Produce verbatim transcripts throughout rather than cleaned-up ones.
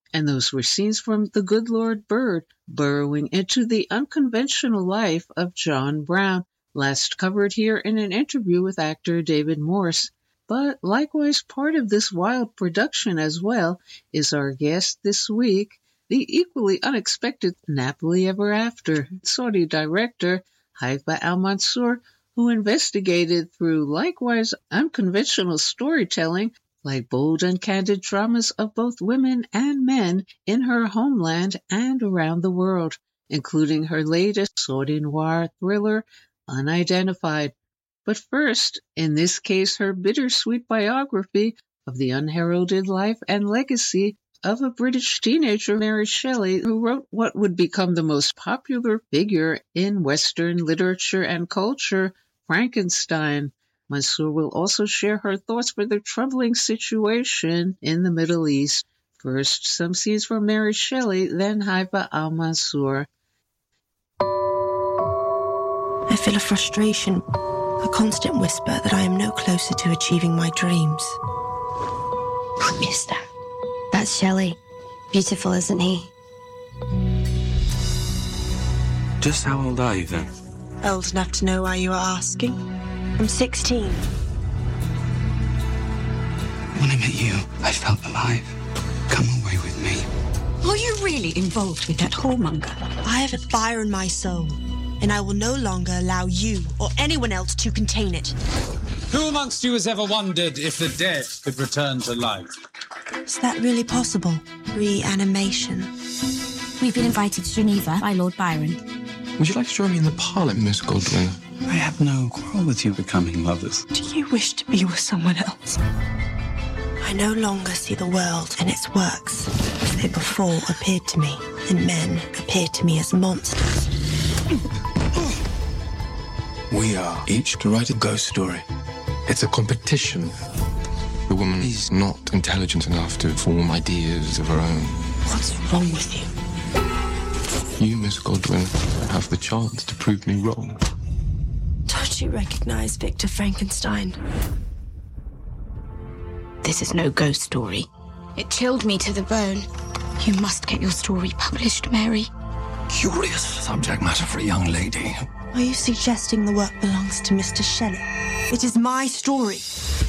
And those were scenes from The Good Lord Bird, burrowing into the unconventional life of John Brown, last covered here in an interview with actor David Morse. But likewise part of this wild production as well is our guest this week, the equally unexpected Napoli Ever After Saudi director Haifa Al-Mansour, who investigated through likewise unconventional storytelling like bold and candid dramas of both women and men in her homeland and around the world, including her latest Saudi noir thriller, Unidentified. But first, in this case, her bittersweet biography of the unheralded life and legacy of a British teenager, Mary Shelley, who wrote what would become the most popular figure in Western literature and culture, Frankenstein. Mansour will also share her thoughts for the troubling situation in the Middle East. First, some scenes from Mary Shelley, then Haifa Al-Mansour. I feel a frustration, a constant whisper that I am no closer to achieving my dreams. Who is that? That's Shelley. Beautiful, isn't he? Just how old are you then? Old enough to know why you are asking. I'm sixteen. When I met you, I felt alive. Come away with me. Are you really involved with that whoremonger? I have a fire in my soul, and I will no longer allow you or anyone else to contain it. Who amongst you has ever wondered if the dead could return to life? Is that really possible? Reanimation. We've been invited to Geneva by Lord Byron. Would you like to join me in the Parliament, Miss Goldwyn? I have no quarrel with you becoming lovers. Do you wish to be with someone else? I no longer see the world and its works as they before appeared to me, and men appear to me as monsters. We are each to write a ghost story. It's a competition. The woman is not intelligent enough to form ideas of her own. What's wrong with you? You, Miss Goldwyn, have the chance to prove me wrong. Don't you recognize Victor Frankenstein? This is no ghost story. It chilled me to the bone. You must get your story published, Mary. Curious subject matter for a young lady. Are you suggesting the work belongs to Mister Shelley? It is my story.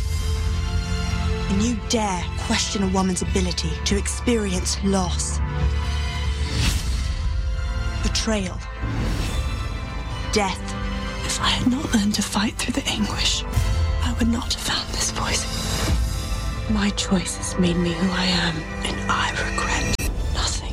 And you dare question a woman's ability to experience loss, betrayal, death. If I had not learned to fight through the anguish, I would not have found this voice. My choices made me who I am, and I regret nothing.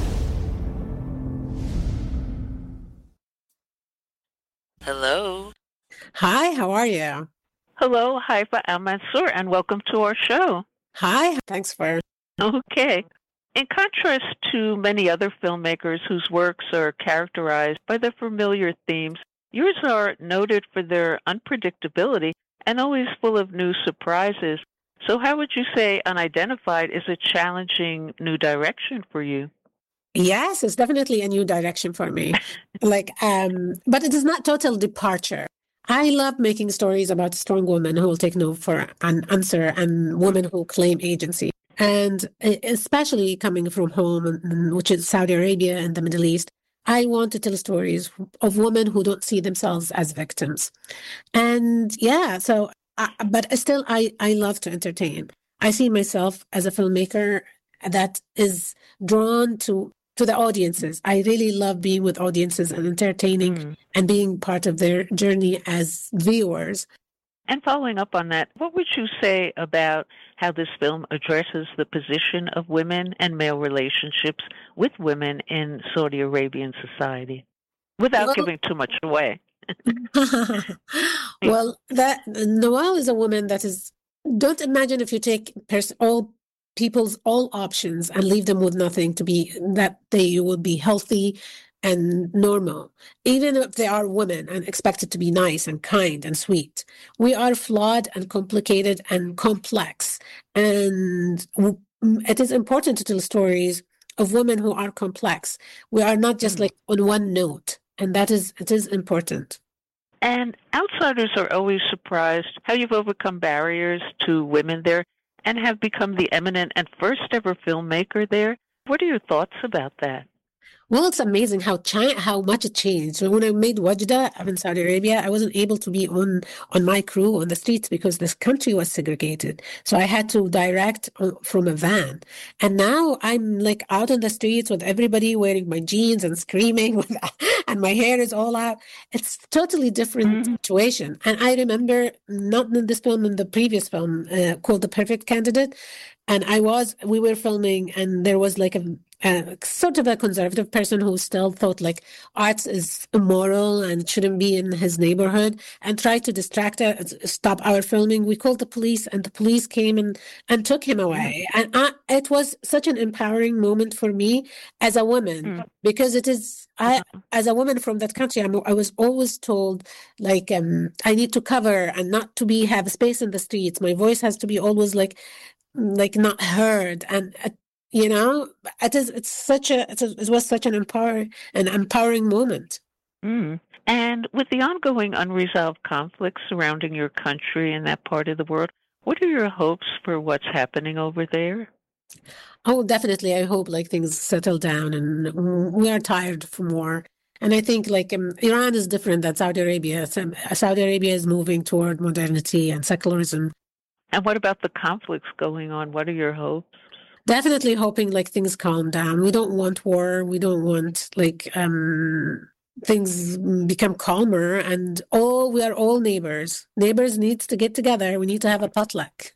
Hello. Hi, how are you? Hello, Haifa Al-Mansour, and welcome to our show. Hi, thanks for... Okay. In contrast to many other filmmakers whose works are characterized by the familiar themes, yours are noted for their unpredictability and always full of new surprises. So how would you say Unidentified is a challenging new direction for you? Yes, it's definitely a new direction for me. like, um, but it is not total departure. I love making stories about strong women who will take no for an answer and women who claim agency. And especially coming from home, which is Saudi Arabia and the Middle East, I want to tell stories of women who don't see themselves as victims. And yeah, so, I, but still, I, I love to entertain. I see myself as a filmmaker that is drawn to, to the audiences. I really love being with audiences and entertaining mm. and being part of their journey as viewers. And following up on that, what would you say about how this film addresses the position of women and male relationships with women in Saudi Arabian society, without well, giving too much away? Well, that Noelle is a woman that is, don't imagine if you take pers- all people's all options and leave them with nothing to be, that they will be healthy and normal, even if they are women and expected to be nice and kind and sweet. We are flawed and complicated and complex. And it is important to tell stories of women who are complex. We are not just like on one note. And that is, it is important. And outsiders are always surprised how you've overcome barriers to women there and have become the eminent and first ever filmmaker there What are your thoughts about that? Well, it's amazing how China, how much it changed. So when I made Wajda I'm in Saudi Arabia, I wasn't able to be on on my crew on the streets because this country was segregated. So I had to direct from a van. And now I'm like out on the streets with everybody wearing my jeans and screaming, with, and my hair is all out. It's totally different mm-hmm. situation. And I remember not in this film, in the previous film uh, called The Perfect Candidate. And I was, we were filming, and there was like a, a sort of a conservative person who still thought like arts is immoral and shouldn't be in his neighborhood, and tried to distract us, stop our filming. We called the police, and the police came and, and took him away. And I, it was such an empowering moment for me as a woman, mm. because it is, I, as a woman from that country, I'm, I was always told like, um, I need to cover and not to be, have space in the streets. My voice has to be always like, like not heard, and uh, you know, it is. It's such a. It's a it was such an empowering, an empowering moment. Mm. And with the ongoing unresolved conflicts surrounding your country and that part of the world, what are your hopes for what's happening over there? Oh, definitely. I hope like things settle down, and we are tired from war. And I think like um, Iran is different than Saudi Arabia. Saudi Arabia is moving toward modernity and secularism. And what about the conflicts going on? What are your hopes? Definitely hoping like things calm down. We don't want war. We don't want like um, things become calmer. And all we are all neighbors. Neighbors needs to get together. We need to have a potluck.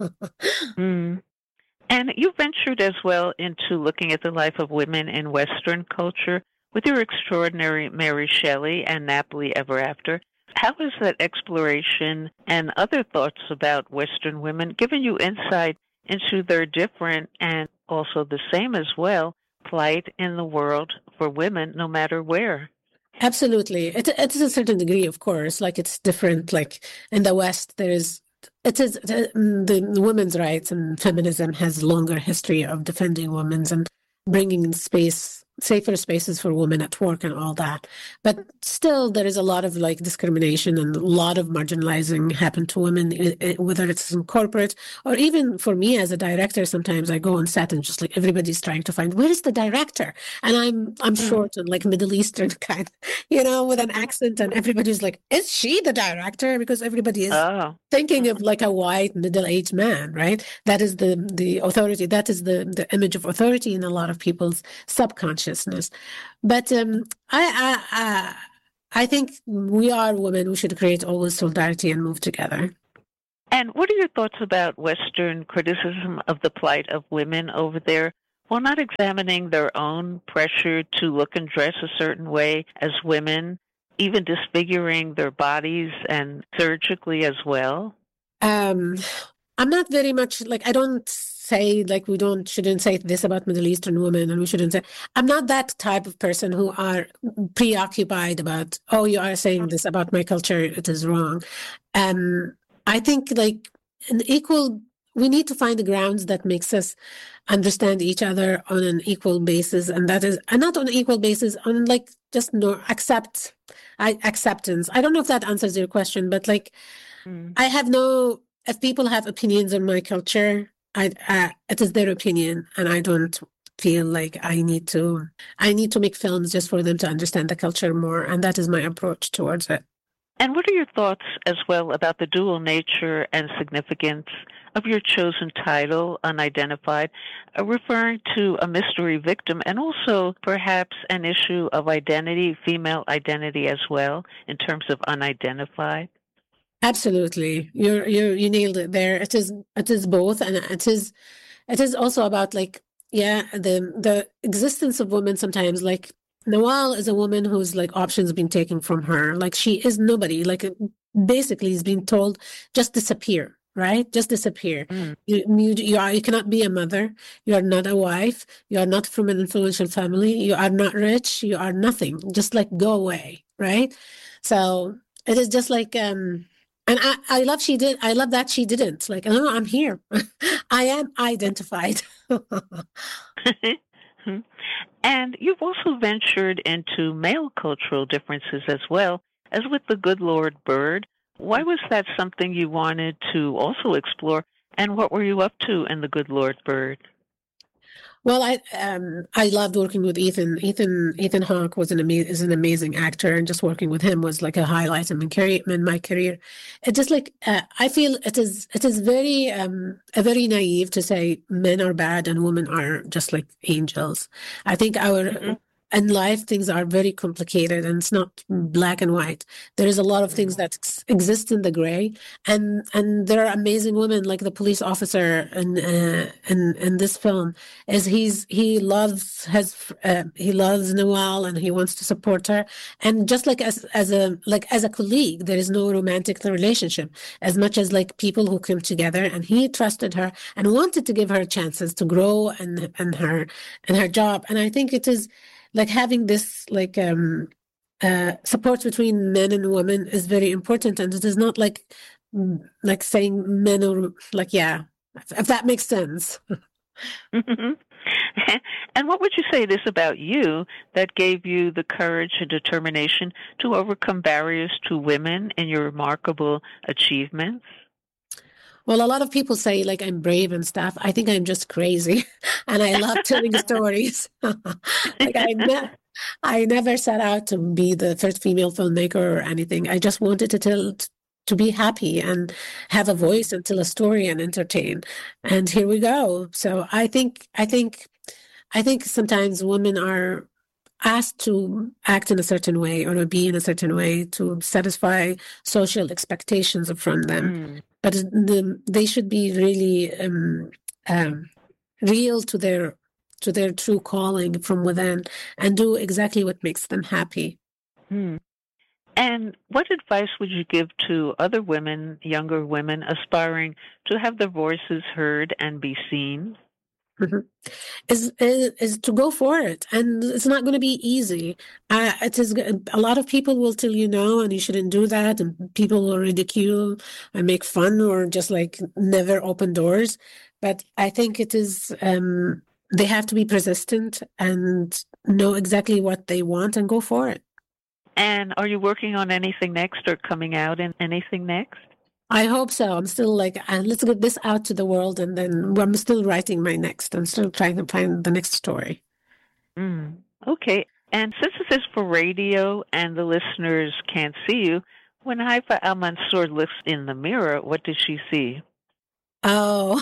mm. And you ventured as well into looking at the life of women in Western culture with your extraordinary Mary Shelley and Napoli Ever After. How has that exploration and other thoughts about Western women given you insight into their different and also the same as well plight in the world for women, no matter where? Absolutely. It, it is a certain degree, of course. Like it's different. Like in the West, there is, it is the, the women's rights and feminism has longer history of defending women's and bringing in space, safer spaces for women at work and all that. But still, there is a lot of like discrimination and a lot of marginalizing happen to women, whether it's in corporate or even for me as a director. Sometimes I go on set and just like everybody's trying to find where is the director, and I'm I'm short and like Middle Eastern kind, you know, with an accent, and everybody's like, is she the director? Because everybody is oh. thinking of like a white middle-aged man, right? That is the the authority. That is the the image of authority in a lot of people's subconscious. But um, I, I, I think we are women. We should create always solidarity and move together. And what are your thoughts about Western criticism of the plight of women over there, while not examining their own pressure to look and dress a certain way as women, even disfiguring their bodies and surgically as well? Um, I'm not very much like I don't. say like we don't shouldn't say this about Middle Eastern women, and we shouldn't say. I'm not that type of person who are preoccupied about, oh, you are saying this about my culture, it is wrong. Um, I think like an equal, we need to find the grounds that makes us understand each other on an equal basis, and that is, and not on an equal basis, on like just no accept, I acceptance. I don't know if that answers your question, but like mm. I have no. If people have opinions on my culture, I, uh, it is their opinion, and I don't feel like I need to. I need to make films just for them to understand the culture more, and that is my approach towards it. And what are your thoughts as well about the dual nature and significance of your chosen title, Unidentified, uh, referring to a mystery victim, and also perhaps an issue of identity, female identity as well, in terms of unidentified? Absolutely, you you you nailed it there. It is it is both, and it is it is also about like yeah the the existence of women. Sometimes like Nawal is a woman whose like options been taken from her. Like she is nobody. Like basically, is being told just disappear, right? Just disappear. Mm. You you you, are, you cannot be a mother. You are not a wife. You are not from an influential family. You are not rich. You are nothing. Just like go away, right? So it is just like um. And I, I love she did. I love that she didn't. Like, oh, I'm here. I am identified. And you've also ventured into male cultural differences as well, as with The Good Lord Bird. Why was that something you wanted to also explore? And what were you up to in The Good Lord Bird? Well, I um I loved working with Ethan. Ethan Ethan Hawke was an ama- is an amazing actor, and just working with him was like a highlight in my career. In my career, it just like uh, I feel it is it is very um a very naive to say men are bad and women are just like angels. I think our Mm-hmm. in life things are very complicated, and it's not black and white. There is a lot of things that ex- exist in the gray, and and there are amazing women like the police officer in uh, in in this film. As he's he loves has uh, he loves Noelle and he wants to support her, and just like as as a like as a colleague, there is no romantic relationship as much as like people who come together. And he trusted her and wanted to give her chances to grow and and her and her job. And I think it is like having this like um uh support between men and women is very important, and it is not like mm, like saying men or like yeah, if, if that makes sense. Mhm. And what would you say it is about you that gave you the courage and determination to overcome barriers to women in your remarkable achievements? Well, a lot of people say like I'm brave and stuff. I think I'm just crazy, and I love telling stories. Like I ne- I never set out to be the first female filmmaker or anything. I just wanted to tell to be happy and have a voice and tell a story and entertain. And here we go. So I think I think I think sometimes women are asked to act in a certain way or to be in a certain way to satisfy social expectations from them. Mm. But the, they should be really um, um, real to their to their true calling from within and do exactly what makes them happy. Hmm. And what advice would you give to other women, younger women, aspiring to have their voices heard and be seen? Mm-hmm. Is, is is to go for it, and it's not going to be easy. Uh, it is a lot of people will tell you no, and you shouldn't do that, and people will ridicule and make fun or just like never open doors. But I think it is um, they have to be persistent and know exactly what they want and go for it. And are you working on anything next or coming out in anything next? I hope so. I'm still like, uh, let's get this out to the world, and then well, I'm still writing my next. I'm still trying to find the next story. Mm. Okay. And since this is for radio and the listeners can't see you, when Haifa Al-Mansour looks in the mirror, what does she see? Oh,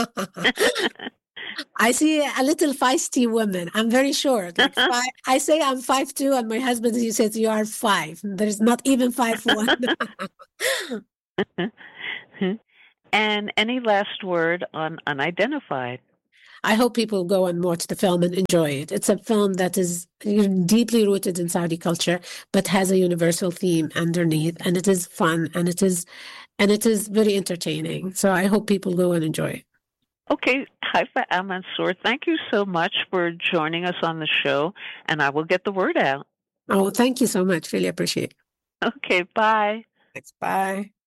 I see a little feisty woman. I'm very short. Like five, I say I'm five two, and my husband he says you are five. There's not even five one. And any last word on Unidentified? I hope people go and watch the film and enjoy it. It's a film that is deeply rooted in Saudi culture, but has a universal theme underneath, and it is fun and it is and it is very entertaining. So I hope people go and enjoy it. Okay, Haifa Al-Mansour, thank you so much for joining us on the show, and I will get the word out. Oh, thank you so much. Really appreciate it. Okay, bye. Thanks. Bye.